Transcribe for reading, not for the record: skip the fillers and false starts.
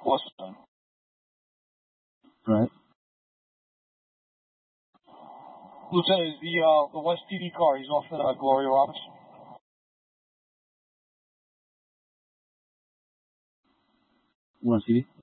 Awesome. Right. Lieutenant, the West PD car, he's off at Gloria Roberts. West PD?